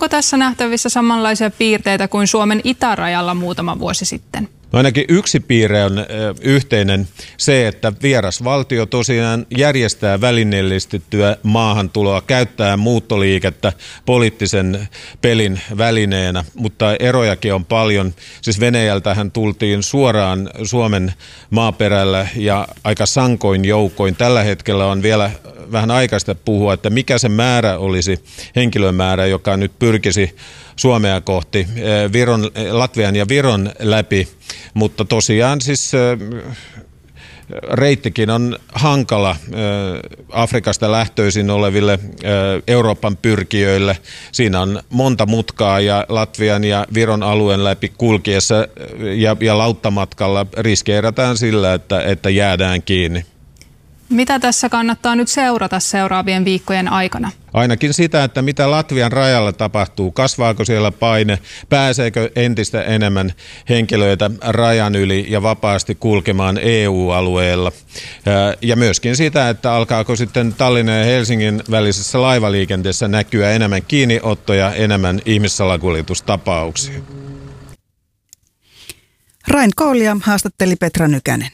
Onko tässä nähtävissä samanlaisia piirteitä kuin Suomen itärajalla muutama vuosi sitten? No ainakin yksi piirre on yhteinen se, että vieras valtio tosiaan järjestää välineellistettyä maahantuloa, käyttää muuttoliikettä poliittisen pelin välineenä, mutta erojakin on paljon. Siis Venäjältähän tultiin suoraan Suomen maaperällä ja aika sankoin joukoin. Tällä hetkellä on vielä vähän aikaista puhua, että mikä se määrä olisi, henkilömäärä, joka nyt pyrkisi Suomea kohti Latvian ja Viron läpi, mutta tosiaan siis reittikin on hankala Afrikasta lähtöisin oleville Euroopan pyrkijöille. Siinä on monta mutkaa ja Latvian ja Viron alueen läpi kulkiessa ja lauttamatkalla riskeerataan sillä, että jäädään kiinni. Mitä tässä kannattaa nyt seurata seuraavien viikkojen aikana? Ainakin sitä, että mitä Latvian rajalla tapahtuu. Kasvaako siellä paine? Pääseekö entistä enemmän henkilöitä rajan yli ja vapaasti kulkemaan EU-alueella? Ja myöskin sitä, että alkaako sitten Tallinnan ja Helsingin välisessä laivaliikenteessä näkyä enemmän kiinniottoja, enemmän ihmissalakuljetustapauksia. Rain Koolia haastatteli Petra Nykänen.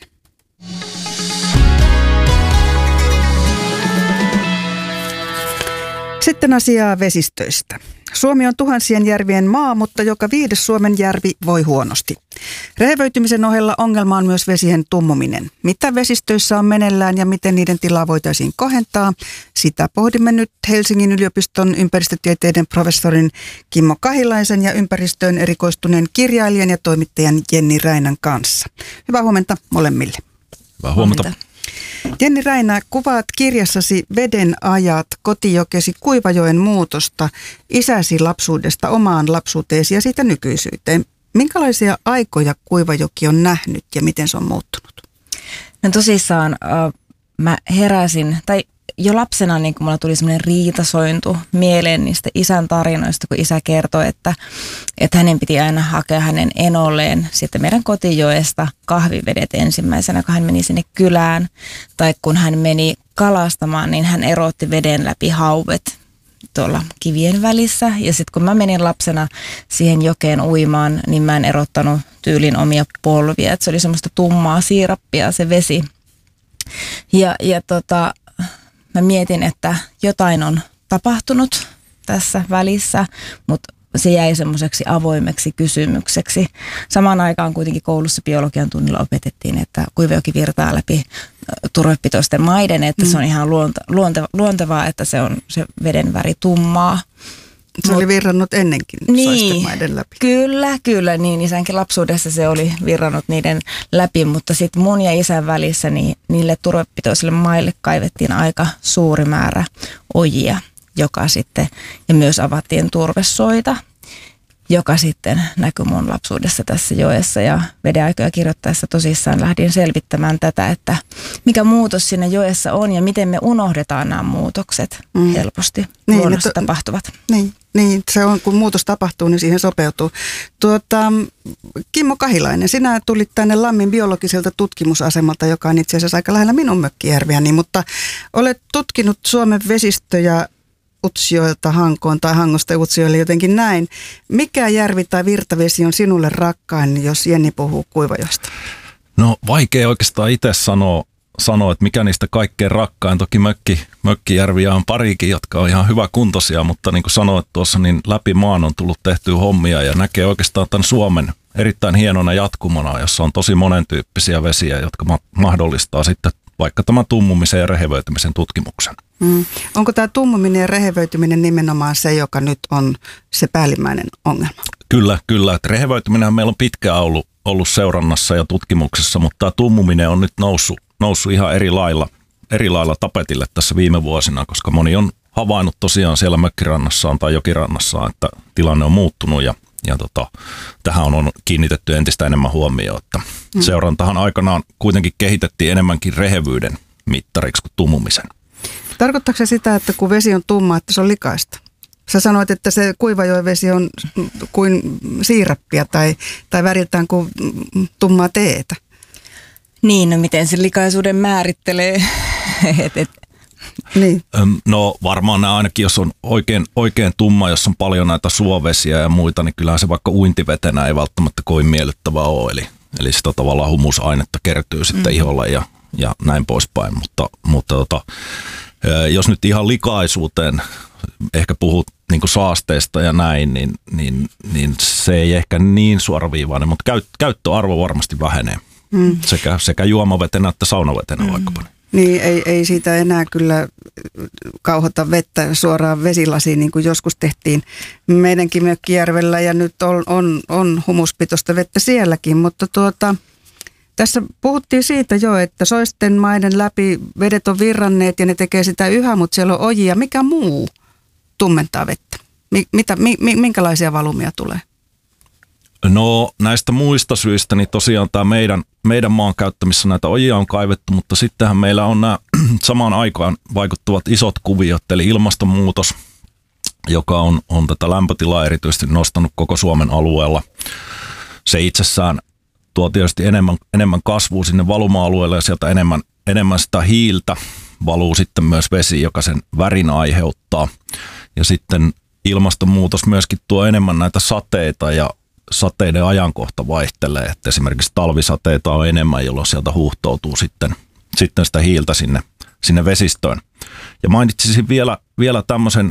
Sitten asiaa vesistöistä. Suomi on tuhansien järvien maa, mutta joka 5. Suomen järvi voi huonosti. Rehevöitymisen ohella ongelma on myös vesien tummuminen. Mitä vesistöissä on meneillään ja miten niiden tilaa voitaisiin kohentaa? Sitä pohdimme nyt Helsingin yliopiston ympäristötieteiden professorin Kimmo Kahilaisen ja ympäristöön erikoistuneen kirjailijan ja toimittajan Jenni Räinän kanssa. Hyvää huomenta molemmille. Hyvää huomenta. Jenni Räinä, kuvaat kirjassasi Veden ajat kotijokesi Kuivajoen muutosta isäsi lapsuudesta omaan lapsuuteesi ja siitä nykyisyyteen. Minkälaisia aikoja Kuivajoki on nähnyt ja miten se on muuttunut? No tosissaan mä heräsin, tai jo lapsena niin kun mulla tuli semmoinen riitasointu mieleen niistä isän tarinoista, kun isä kertoi, että hänen piti aina hakea hänen enolleen sitten meidän kotijoesta kahvivedet ensimmäisenä, kun hän meni sinne kylään. Tai kun hän meni kalastamaan, niin hän erotti veden läpi hauet tuolla kivien välissä. Ja sitten kun mä menin lapsena siihen jokeen uimaan, niin mä en erottanut tyylin omia polvia. Et se oli semmoista tummaa siirappia se vesi. Ja mä mietin, että jotain on tapahtunut tässä välissä, mutta se jäi semmoiseksi avoimeksi kysymykseksi. Samaan aikaan kuitenkin koulussa biologian tunnilla opetettiin, että Kuivajoki virtaa läpi turvepitoisten maiden, että se on ihan luontevaa, että se on se veden väri tummaa. Se oli virrannut ennenkin saisten maiden läpi. Kyllä. Niin isänkin lapsuudessa se oli virrannut niiden läpi, mutta sitten mun ja isän välissä niin niille turvepitoisille maille kaivettiin aika suuri määrä ojia, joka sitten, ja myös avattiin turvesoita, joka sitten näkyi mun lapsuudessa tässä joessa. Ja Vedenaikoja kirjoittaessa tosissaan lähdin selvittämään tätä, että mikä muutos siinä joessa on ja miten me unohdetaan nämä muutokset helposti luonnossa tapahtuvat. Niin, se on, kun muutos tapahtuu, niin siihen sopeutuu. Kimmo Kahilainen, sinä tulit tänne Lammin biologiselta tutkimusasemalta, joka on itse asiassa aika lähellä minun mökkijärviäni, mutta olet tutkinut Suomen vesistöjä Utsjoelta Hankoon tai Hangosta Utsjoelle jotenkin näin. Mikä järvi tai virtavesi on sinulle rakkain, jos Jenni puhuu Kuivajoesta? No vaikea oikeastaan itse sanoa, että mikä niistä kaikkein rakkain. Toki mökkijärviä on parikin, jotka on ihan hyväkuntoisia, mutta niin kuin sanoit tuossa, niin läpi maan on tullut tehtyä hommia ja näkee oikeastaan tämän Suomen erittäin hienona jatkumona, jossa on tosi monentyyppisiä vesiä, jotka mahdollistaa sitten vaikka tämän tummumisen ja rehevöitymisen tutkimuksen. Onko tämä tummuminen ja rehevöityminen nimenomaan se, joka nyt on se päällimmäinen ongelma? Kyllä. Että rehevöityminen meillä on pitkään ollut seurannassa ja tutkimuksessa, mutta tämä tummuminen on nyt noussut ihan eri lailla tapetille tässä viime vuosina, koska moni on havainnut tosiaan siellä mökkirannassaan tai jokirannassaan, että tilanne on muuttunut ja tähän on kiinnitetty entistä enemmän huomioon. Että seurantahan aikanaan kuitenkin kehitettiin enemmänkin rehevyyden mittariksi kuin tummumisen. Tarkoittaako se sitä, että kun vesi on tumma, että se on likaista? Sä sanoit, että se Kuivajoen vesi on kuin siirappia tai väriltään kuin tummaa teetä. Niin, no miten se likaisuuden määrittelee? Niin. No varmaan nämä ainakin, jos on oikein tumma, jos on paljon näitä suovesiä ja muita, niin kyllähän se vaikka uintivetenä ei välttämättä kovin miellyttävää ole. Eli sitä tavallaan humusainetta kertyy sitten iholle ja näin poispäin. Mutta jos nyt ihan likaisuuteen ehkä puhut niin kuin saasteista ja näin, niin se ei ehkä niin suoraviivainen, mutta käyttöarvo varmasti vähenee. Sekä juomavetenä että saunavetenä vaikkapa. Niin, ei siitä enää kyllä kauhota vettä suoraan vesilasiin, niin kuin joskus tehtiin meidänkin mökkijärvellä, ja nyt on humuspitoista vettä sielläkin, mutta tässä puhuttiin siitä jo, että soisten maiden läpi vedet on virranneet ja ne tekee sitä yhä, mutta siellä on ojia. Mikä muu tummentaa vettä? Minkälaisia valumia tulee? No näistä muista syistä, niin tosiaan tämä meidän maan käyttämissä näitä ojia on kaivettu, mutta sittenhän meillä on nämä samaan aikaan vaikuttavat isot kuviot, eli ilmastonmuutos, joka on tätä lämpötilaa erityisesti nostanut koko Suomen alueella. Se itsessään tuo tietysti enemmän kasvua sinne valuma-alueelle ja sieltä enemmän sitä hiiltä valuu sitten myös vesi, joka sen värin aiheuttaa. Ja sitten ilmastonmuutos myöskin tuo enemmän näitä sateita ja sateiden ajankohta vaihtelee, että esimerkiksi talvisateita on enemmän, jolloin sieltä huuhtoutuu sitten sitä hiiltä sinne vesistöön. Ja mainitsisin vielä tämmöisen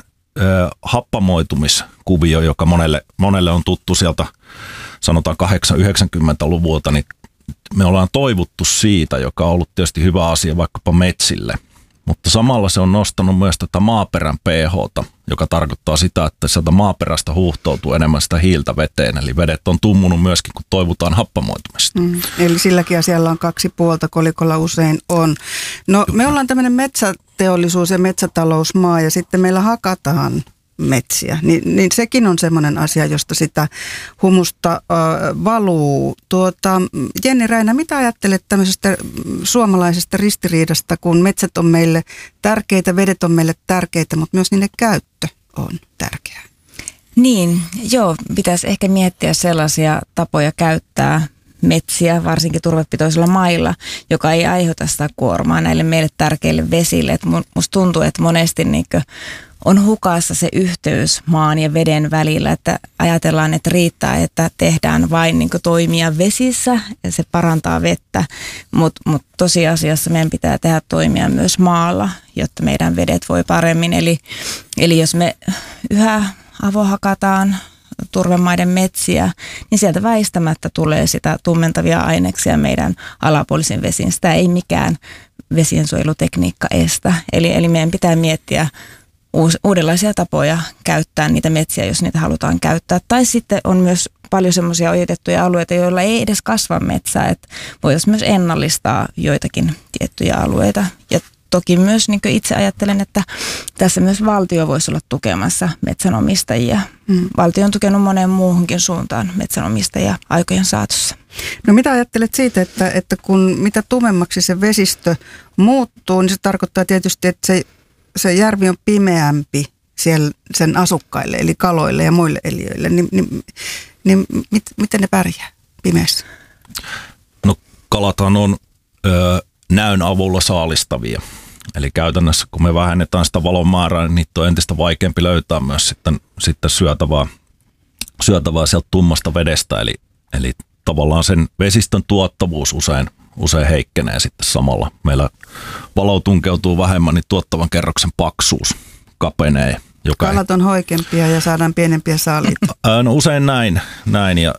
happamoitumiskuvio, joka monelle on tuttu sieltä sanotaan 80-90-luvulta, niin me ollaan toivuttu siitä, joka on ollut tietysti hyvä asia vaikkapa metsille. Mutta samalla se on nostanut myös tätä maaperän pH:ta, joka tarkoittaa sitä, että sieltä maaperästä huuhtoutuu enemmän sitä hiiltä veteen. Eli vedet on tummunut myöskin, kun toivutaan happamoitumista. Eli silläkin asialla on kaksi puolta, kolikolla usein on. No me ollaan tämmöinen metsäteollisuus- ja metsätalousmaa ja sitten meillä hakataan metsiä. Niin sekin on semmoinen asia, josta sitä humusta valuu. Jenni Räinä, mitä ajattelet tämmöisestä suomalaisesta ristiriidasta, kun metsät on meille tärkeitä, vedet on meille tärkeitä, mutta myös niiden käyttö on tärkeää? Niin, joo, pitäisi ehkä miettiä sellaisia tapoja käyttää metsiä, varsinkin turvepitoisilla mailla, joka ei aiheuta sitä kuormaa näille meille tärkeille vesille. Et musta tuntuu, että monesti on hukassa se yhteys maan ja veden välillä, että ajatellaan, että riittää, että tehdään vain toimia vesissä ja se parantaa vettä, mutta tosiasiassa meidän pitää tehdä toimia myös maalla, jotta meidän vedet voi paremmin. Eli jos me yhä avohakataan turvemaiden metsiä, niin sieltä väistämättä tulee sitä tummentavia aineksia meidän alapuolisiin vesiin. Sitä ei mikään vesiensuojelutekniikka estä. Eli meidän pitää miettiä uudenlaisia tapoja käyttää niitä metsiä, jos niitä halutaan käyttää. Tai sitten on myös paljon semmoisia ojitettuja alueita, joilla ei edes kasva metsää, että voitaisiin myös ennallistaa joitakin tiettyjä alueita. Ja toki myös niin kuin itse ajattelen, että tässä myös valtio voisi olla tukemassa metsänomistajia. Valtio on tukenut moneen muuhunkin suuntaan metsänomistajia aikojen saatossa. No mitä ajattelet siitä, että kun mitä tummemmaksi se vesistö muuttuu, niin se tarkoittaa tietysti, että se järvi on pimeämpi siellä sen asukkaille, eli kaloille ja muille eliöille, niin miten ne pärjää pimeässä? No kalathan on näön avulla saalistavia. Eli käytännössä kun me vähennetään sitä valon määrää, niin niitä on entistä vaikeampi löytää myös sitten syötävää sieltä tummasta vedestä. Eli tavallaan sen vesistön tuottavuus usein heikkenee sitten samalla. Meillä valo tunkeutuu vähemmän, niin tuottavan kerroksen paksuus kapenee. Kalat on hoikempia ja saadaan pienempiä saaliita. No usein näin ja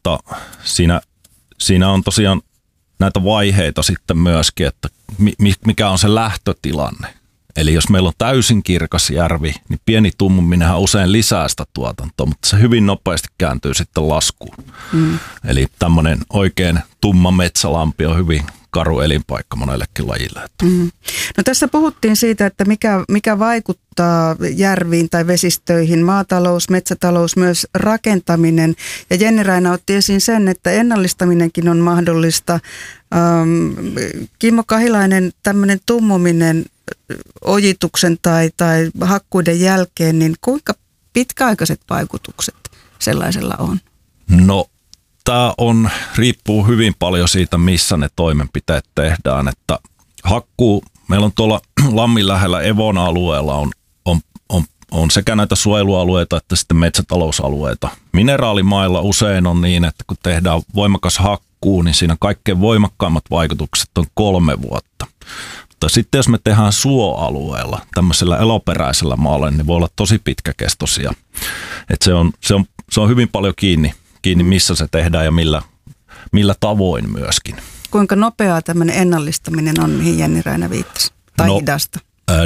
siinä on tosiaan näitä vaiheita sitten myöskin, että mikä on se lähtötilanne. Eli jos meillä on täysin kirkas järvi, niin pieni tummuminenhan usein lisää sitä tuotantoa, mutta se hyvin nopeasti kääntyy sitten laskuun. Eli tämmöinen oikein tumma metsälampi on hyvin karu elinpaikka monellekin lajille. No tässä puhuttiin siitä, että mikä vaikuttaa järviin tai vesistöihin, maatalous, metsätalous, myös rakentaminen. Ja Jenni Räinä otti esiin sen, että ennallistaminenkin on mahdollista. Kimmo Kahilainen, tämmöinen tummuminen ojituksen tai hakkuiden jälkeen, niin kuinka pitkäaikaiset vaikutukset sellaisella on? No tämä riippuu hyvin paljon siitä, missä ne toimenpiteet tehdään, että hakkuu, meillä on tuolla Lammin lähellä Evon alueella on sekä näitä suojelualueita että sitten metsätalousalueita. Mineraalimailla usein on niin, että kun tehdään voimakas hakkuu, niin siinä kaikkein voimakkaimmat vaikutukset on 3 vuotta. Mutta sitten jos me tehdään suoalueella, tämmöisellä eloperäisellä maalla, niin ne voi olla tosi pitkäkestoisia. Et se on hyvin paljon kiinni, missä se tehdään ja millä tavoin myöskin. Kuinka nopeaa tämmöinen ennallistaminen on, mihin Jenni Raina viittasi? Tai hidasta?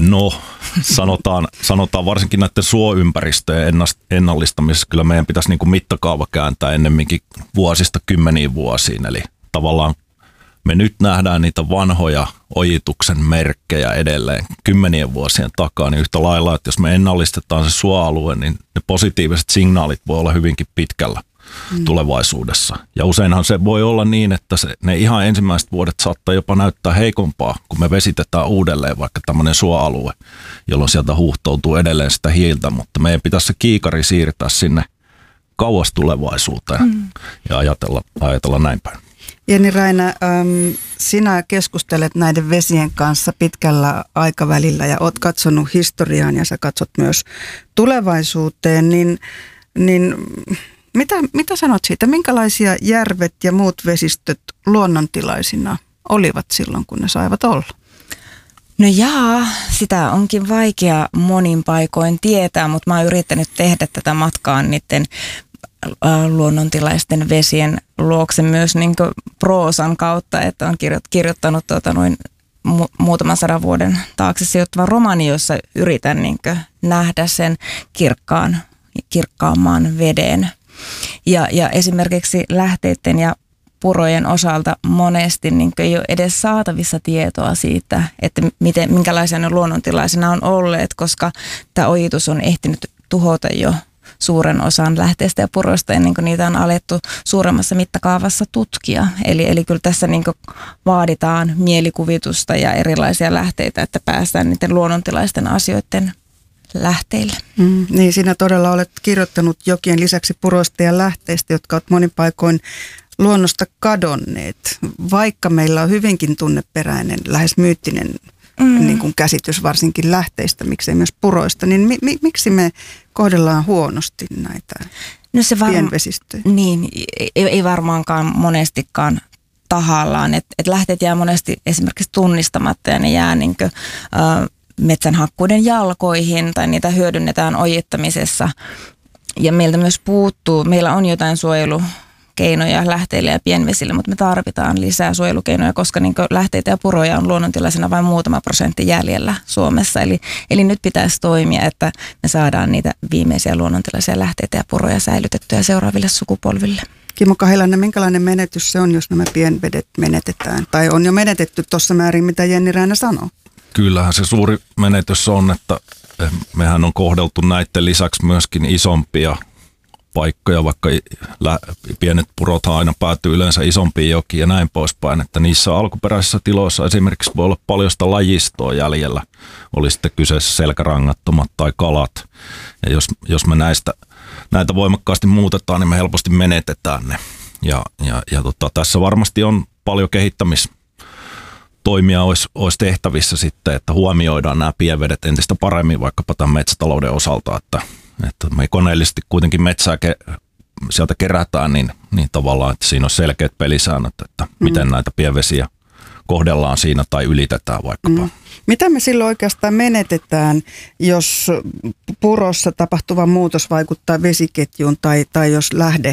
Sanotaan varsinkin näiden suoympäristöjen ennallistamisessa kyllä meidän pitäisi niin kuin mittakaava kääntää ennemminkin vuosista 10 vuosiin. Eli tavallaan me nyt nähdään niitä vanhoja ojituksen merkkejä edelleen 10 vuosien takaa, niin yhtä lailla, että jos me ennallistetaan se suoalue, niin ne positiiviset signaalit voi olla hyvinkin pitkällä tulevaisuudessa. Ja useinhan se voi olla niin, että ne ihan ensimmäiset vuodet saattaa jopa näyttää heikompaa, kun me vesitetään uudelleen vaikka tämmöinen suoalue, jolloin sieltä huuhtoutuu edelleen sitä hiiltä, mutta meidän pitäisi se kiikari siirtää sinne kauas tulevaisuuteen ja ajatella näin päin. Jenni Raina, sinä keskustelet näiden vesien kanssa pitkällä aikavälillä ja olet katsonut historiaan ja sä katsot myös tulevaisuuteen, niin mitä sanot siitä? Minkälaisia järvet ja muut vesistöt luonnontilaisina olivat silloin, kun ne saivat olla? No sitä onkin vaikea monin paikoin tietää, mutta mä oon yrittänyt tehdä tätä matkaa niiden luonnontilaisten vesien luokse myös niin kuin proosan kautta, että on kirjoittanut muutaman 100 vuoden taakse sijoittavan romaani, jossa yritän niin kuin nähdä sen kirkkaamman veden. Ja esimerkiksi lähteiden ja purojen osalta monesti niin ei ole edes saatavissa tietoa siitä, että minkälaisia ne luonnontilaisina on olleet, koska tämä ojitus on ehtinyt tuhota jo suuren osan lähteistä ja puroista ennen kuin niitä on alettu suuremmassa mittakaavassa tutkia. Eli kyllä tässä niin kuin vaaditaan mielikuvitusta ja erilaisia lähteitä, että päästään niiden luonnontilaisten asioiden lähteille. Niin, sinä todella olet kirjoittanut jokien lisäksi puroista ja lähteistä, jotka ovat monin paikoin luonnosta kadonneet, vaikka meillä on hyvinkin tunneperäinen, lähes myyttinen niin kuin käsitys varsinkin lähteistä, miksei myös puroista, niin miksi me kohdellaan huonosti näitä pienvesistöjä? Niin, ei varmaankaan monestikaan tahallaan, että lähteet jää monesti esimerkiksi tunnistamatta ja ne jää niin kuin, metsänhakkuiden jalkoihin tai niitä hyödynnetään ojittamisessa. Ja meiltä myös meillä on jotain suojelukeinoja lähteille ja pienvesille, mutta me tarvitaan lisää suojelukeinoja, koska niin lähteitä ja puroja on luonnontilaisena vain muutama prosentti jäljellä Suomessa. Eli nyt pitäisi toimia, että me saadaan niitä viimeisiä luonnontilaisia lähteitä ja puroja säilytettyä seuraaville sukupolville. Kimmo Kahilainen, minkälainen menetys se on, jos nämä pienvedet menetetään? Tai on jo menetetty tuossa määrin, mitä Jenni Raina sanoo? Kyllähän se suuri menetys on, että mehän on kohdeltu näiden lisäksi myöskin isompia paikkoja, vaikka pienet purothan aina päätyy yleensä isompiin jokiin ja näin poispäin, että niissä alkuperäisissä tiloissa esimerkiksi voi olla paljon sitä lajistoa jäljellä, oli sitten kyseessä selkärangattomat tai kalat, ja jos me näitä voimakkaasti muutetaan, niin me helposti menetetään ne, ja tässä varmasti on paljon toimia olisi tehtävissä sitten, että huomioidaan nämä pienvedet entistä paremmin vaikkapa tämän metsätalouden osalta, että me koneellisesti kuitenkin metsää sieltä kerätään, niin tavallaan, että siinä on selkeät pelisäännöt, että miten näitä pienvesiä kohdellaan siinä tai ylitetään vaikkapa. Mitä me silloin oikeastaan menetetään, jos purossa tapahtuva muutos vaikuttaa vesiketjuun tai jos lähde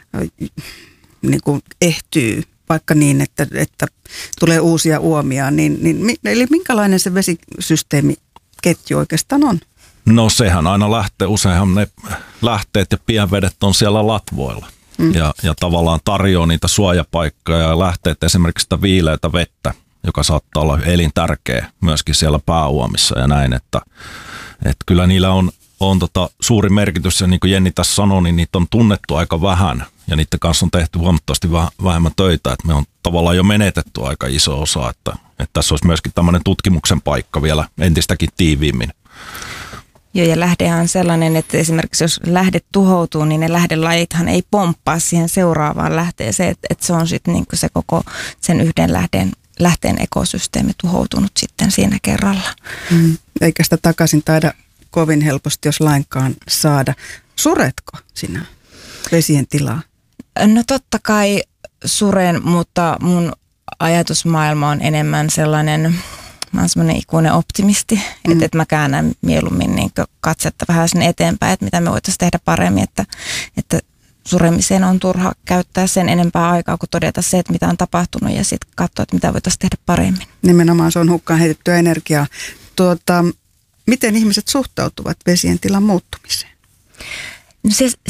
niin kuin ehtyy? Vaikka niin, että tulee uusia uomia, eli minkälainen se vesisysteemiketju oikeastaan on? No sehän aina lähtee, useinhan ne lähteet ja pienvedet on siellä latvoilla ja tavallaan tarjoaa niitä suojapaikkoja ja lähteet esimerkiksi sitä viileätä vettä, joka saattaa olla elintärkeä myöskin siellä pääuomissa ja näin, että kyllä niillä on suuri merkitys ja niin kuin Jenni tässä sanoi, niin niitä on tunnettu aika vähän ja niiden kanssa on tehty huomattavasti vähemmän töitä, että me on tavallaan jo menetetty aika iso osa, että tässä olisi myöskin tämmöinen tutkimuksen paikka vielä entistäkin tiiviimmin. Joo, ja lähdehän on sellainen, että esimerkiksi jos lähde tuhoutuu, niin ne lähdelajithan ei pomppaa siihen seuraavaan lähteeseen, että se on sitten niin se koko sen yhden lähteen lähteen ekosysteemi tuhoutunut sitten siinä kerralla. Eikä sitä takaisin taida kovin helposti, jos lainkaan saada. Suretko sinä vesien tilaa? No totta kai suren, mutta mun ajatusmaailma on enemmän sellainen, mä oon semmoinen ikuinen optimisti, että mä käännän mieluummin niin katsetta vähän sinne eteenpäin, että mitä me voitaisiin tehdä paremmin, että suremiseen on turha käyttää sen enempää aikaa kuin todeta se, että mitä on tapahtunut ja sitten katsoa, että mitä voitaisiin tehdä paremmin. Nimenomaan se on hukkaan heitettyä energiaa. Miten ihmiset suhtautuvat vesien tilan muuttumiseen? No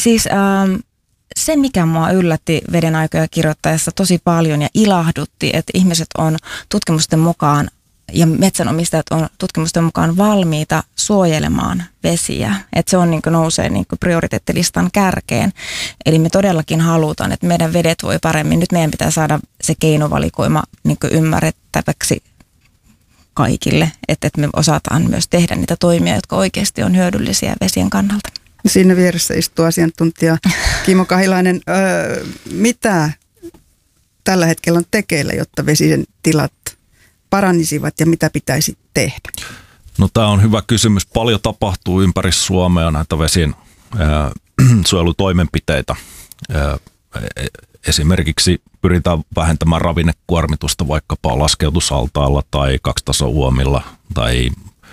se, mikä mua yllätti veden aikoja kirjoittaessa tosi paljon ja ilahdutti, että ihmiset on tutkimusten mukaan ja metsänomistajat on tutkimusten mukaan valmiita suojelemaan vesiä. Että se on nousee prioriteettilistan kärkeen. Eli me todellakin halutaan, että meidän vedet voi paremmin. Nyt meidän pitää saada se keinovalikoima ymmärrettäväksi kaikille, että me osataan myös tehdä niitä toimia, jotka oikeasti on hyödyllisiä vesien kannalta. Siinä vieressä istuu asiantuntija Kimmo Kahilainen. Mitä tällä hetkellä on tekeillä, jotta vesien tilat paranisivat ja mitä pitäisi tehdä? No tämä on hyvä kysymys. Paljon tapahtuu ympäri Suomea näitä vesien suojelutoimenpiteitä. Esimerkiksi pyritään vähentämään ravinnekuormitusta vaikkapa laskeutusaltailla tai kaksitasouomilla tai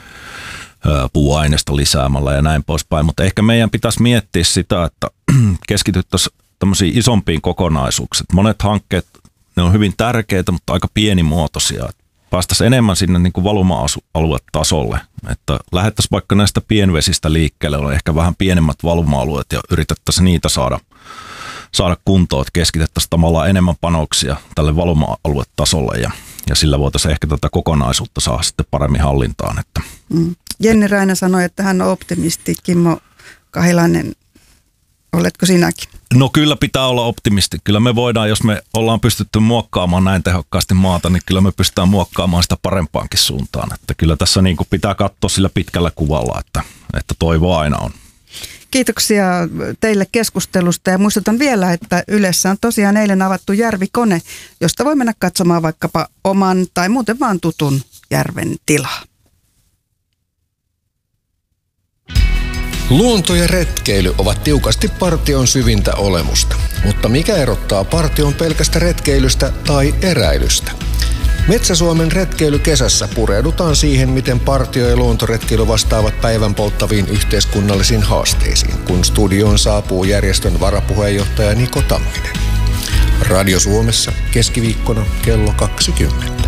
puuaineesta lisäämällä ja näin poispäin. Mutta ehkä meidän pitäisi miettiä sitä, että keskityttäisiin tämmöisiin isompiin kokonaisuuksiin. Monet hankkeet, ne on hyvin tärkeitä, mutta aika pienimuotoisia. Päästäisiin enemmän sinne niin kuin valuma-aluetasolle, että lähdettäisiin vaikka näistä pienvesistä liikkeelle, on ehkä vähän pienemmät valuma-alueet ja yritettäisiin niitä saada kuntoon, että keskitettäisiin tavallaan enemmän panoksia tälle valuma-aluetasolle ja sillä voitaisiin ehkä tätä kokonaisuutta saada sitten paremmin hallintaan. Että. Jenni Räinä sanoi, että hän on optimisti. Kimmo Kahilainen, oletko sinäkin? No kyllä pitää olla optimisti. Kyllä me voidaan, jos me ollaan pystytty muokkaamaan näin tehokkaasti maata, niin kyllä me pystytään muokkaamaan sitä parempaankin suuntaan. Että kyllä tässä niin kuin pitää katsoa sillä pitkällä kuvalla, että toivo aina on. Kiitoksia teille keskustelusta ja muistutan vielä, että Ylessä on tosiaan eilen avattu järvikone, josta voi mennä katsomaan vaikkapa oman tai muuten vaan tutun järven tilaa. Luonto ja retkeily ovat tiukasti partion syvintä olemusta. Mutta mikä erottaa partion pelkästä retkeilystä tai eräilystä? Metsä-Suomen retkeilykesässä pureudutaan siihen, miten partio ja luontoretkeily vastaavat päivän polttaviin yhteiskunnallisiin haasteisiin, kun studioon saapuu järjestön varapuheenjohtaja Niko Tamminen. Radio Suomessa keskiviikkona kello 20.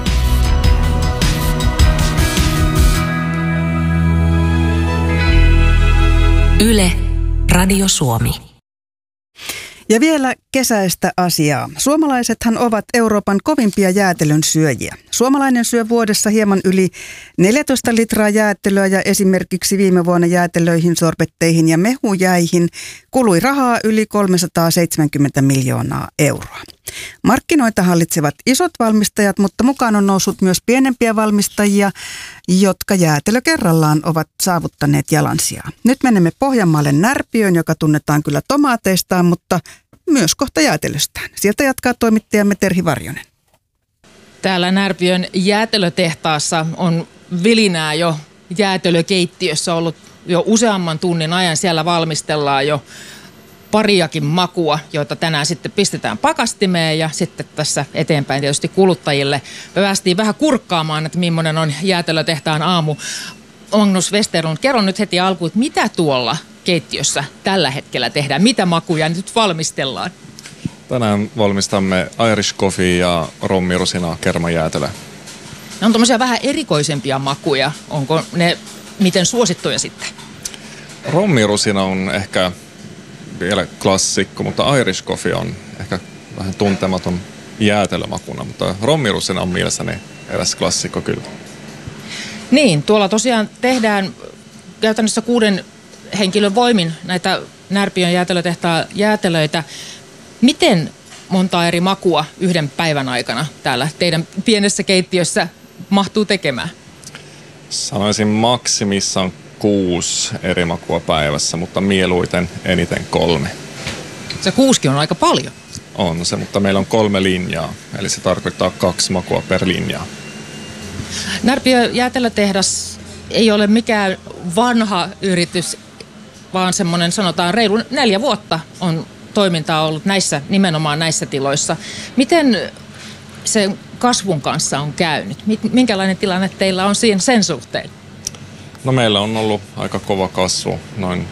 Yle, Radio Suomi. Ja vielä kesäistä asiaa. Suomalaisethan ovat Euroopan kovimpia jäätelön syöjiä. Suomalainen syö vuodessa hieman yli 14 litraa jäätelöä ja esimerkiksi viime vuonna jäätelöihin, sorbetteihin ja mehujäihin kului rahaa yli 370 miljoonaa euroa. Markkinoita hallitsevat isot valmistajat, mutta mukaan on noussut myös pienempiä valmistajia, jotka jäätelö kerrallaan ovat saavuttaneet jalansijaa. Nyt menemme Pohjanmaalle Närpiöön, joka tunnetaan kyllä tomaateistaan, mutta myös kohta jäätelöstään. Sieltä jatkaa toimittajamme Terhi Varjonen. Täällä Närpiön jäätelötehtaassa on vilinää jo jäätelökeittiössä ollut jo useamman tunnin ajan. Siellä valmistellaan jo pariakin makua, joita tänään sitten pistetään pakastimeen ja sitten tässä eteenpäin tietysti kuluttajille. Me päästiin vähän kurkkaamaan, että millainen on jäätelötehtaan aamu. Magnus Westerlund, kerro nyt heti alkuun, että mitä tuolla keittiössä tällä hetkellä tehdään? Mitä makuja nyt valmistellaan? Tänään valmistamme Irish Coffee ja rommirusina kermajäätelö. Ne on tommosia vähän erikoisempia makuja. Onko ne miten suosittuja sitten? Rommirusina on ehkä vielä klassikko, mutta Irish Coffee on ehkä vähän tuntematon jäätelömakuna, mutta rommirusina on mielestäni eräs klassikko kyllä. Niin, tuolla tosiaan tehdään käytännössä 6 henkilön voimin näitä Närpiön jäätelötehtaan jäätelöitä. Miten monta eri makua yhden päivän aikana täällä teidän pienessä keittiössä mahtuu tekemään? Sanoisin maksimissaan 6 eri makua päivässä, mutta mieluiten eniten 3. Se 6 on aika paljon. on se, mutta meillä on 3 linjaa, eli se tarkoittaa 2 makua per linjaa. Närpiö jäätelötehdas ei ole mikään vanha yritys, vaan semmoinen sanotaan reilu 4 vuotta on toimintaa ollut nimenomaan näissä tiloissa. Miten sen kasvun kanssa on käynyt? Minkälainen tilanne teillä on sen suhteen? No meillä on ollut aika kova kasvu, noin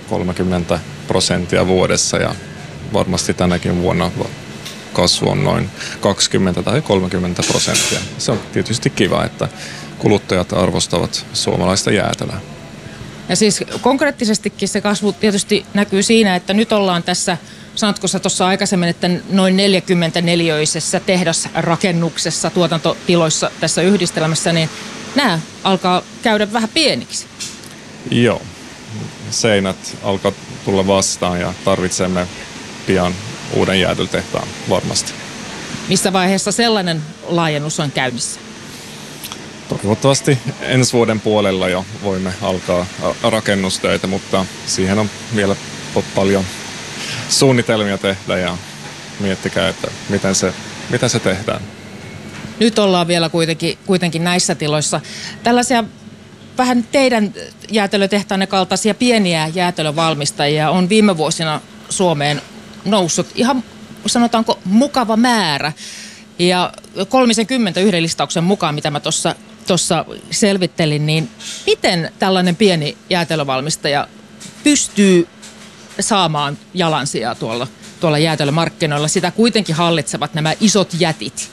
30% vuodessa ja varmasti tänäkin vuonna kasvu on noin 20 tai 30%. Se on tietysti kiva, että kuluttajat arvostavat suomalaista jäätelöä. Ja siis konkreettisestikin se kasvu tietysti näkyy siinä, että nyt ollaan tässä, sanotko sä tuossa aikaisemmin, että noin 40-neliöisessä tehdasrakennuksessa, tuotantotiloissa tässä yhdistelmässä, niin nämä alkaa käydä vähän pieniksi. Joo, seinät alkaa tulla vastaan ja tarvitsemme pian uuden jäätelötehtaan varmasti. Missä vaiheessa sellainen laajennus on käynnissä? Toivottavasti ensi vuoden puolella jo voimme alkaa rakennustöitä, mutta siihen on vielä paljon suunnitelmia tehdä ja miettikää, että miten se tehdään. Nyt ollaan vielä kuitenkin näissä tiloissa. Tällaisia vähän teidän jäätelötehtaanne kaltaisia pieniä jäätelövalmistajia on viime vuosina Suomeen noussut ihan sanotaanko mukava määrä. Ja 30 yhden listauksen mukaan, mitä mä tuossa selvittelin, niin miten tällainen pieni jäätelövalmistaja pystyy saamaan jalansijaa tuolla jäätelömarkkinoilla? Sitä kuitenkin hallitsevat nämä isot jätit.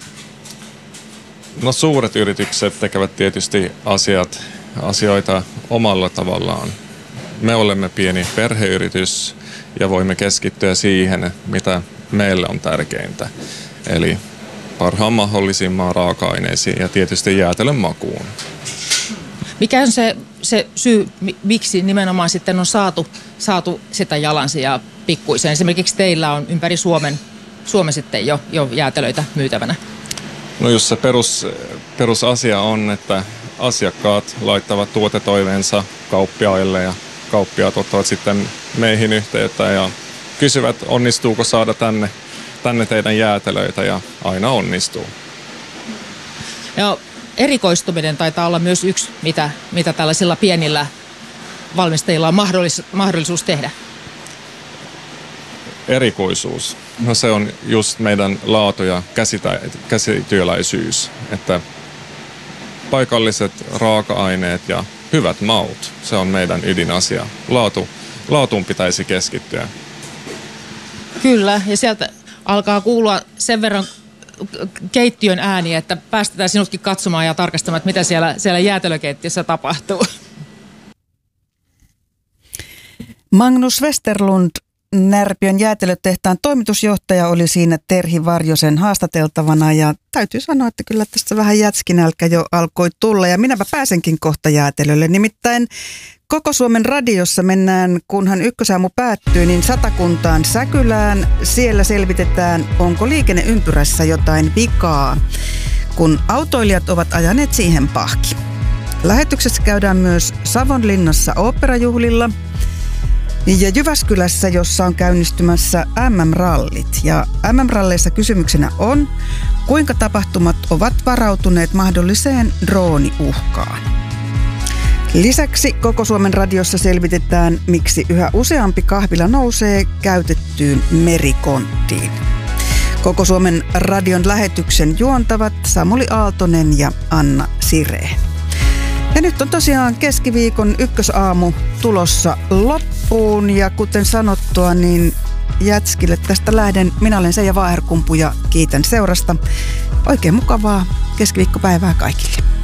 No suuret yritykset tekevät tietysti asioita omalla tavallaan. Me olemme pieni perheyritys ja voimme keskittyä siihen, mitä meille on tärkeintä. Eli parhaan mahdollisimman raaka-aineisiin ja tietysti jäätelön makuun. Mikä on se syy, miksi nimenomaan sitten on saatu sitä jalansijaa pikkuisen? Esimerkiksi teillä on ympäri Suomen sitten jo jäätelöitä myytävänä. No just se perusasia on, että asiakkaat laittavat tuotetoiveensa kauppiaille ja kauppiaat ottavat sitten meihin yhteyttä ja kysyvät, onnistuuko saada tänne teidän jäätelöitä, ja aina onnistuu. Ja erikoistuminen taitaa olla myös yksi, mitä tällaisilla pienillä valmistajilla on mahdollisuus tehdä. Erikoisuus. No se on just meidän laatu ja käsityöläisyys, että paikalliset raaka-aineet ja hyvät maut, se on meidän ydinasia. Laatuun pitäisi keskittyä. Kyllä, ja sieltä alkaa kuulua sen verran keittiön ääniä, että päästetään sinutkin katsomaan ja tarkastamaan, että mitä siellä jäätelökeittiössä tapahtuu. Magnus Westerlund, Närpiön jäätelötehtaan toimitusjohtaja, oli siinä Terhi Varjosen haastateltavana, ja täytyy sanoa, että kyllä tästä vähän jätskinälkä jo alkoi tulla, ja minäpä pääsenkin kohta jäätelölle. Nimittäin Koko Suomen radiossa mennään, kunhan Ykkösaamu päättyy, niin Satakuntaan Säkylään. Siellä selvitetään, onko liikenneympyrässä jotain vikaa, kun autoilijat ovat ajaneet siihen pahki. Lähetyksessä käydään myös Savonlinnassa oopperajuhlilla ja Jyväskylässä, jossa on käynnistymässä MM-rallit. Ja MM-ralleissa kysymyksenä on, kuinka tapahtumat ovat varautuneet mahdolliseen drooniuhkaan. Lisäksi Koko Suomen radiossa selvitetään, miksi yhä useampi kahvila nousee käytettyyn merikonttiin. Koko Suomen radion lähetyksen juontavat Samuli Aaltonen ja Anna Sireen. Ja nyt on tosiaan keskiviikon Ykkösaamu tulossa loppuun, ja kuten sanottua, niin jätskille tästä lähden. Minä olen Seija Vaaherkumpu ja kiitän seurasta. Oikein mukavaa keskiviikkopäivää kaikille.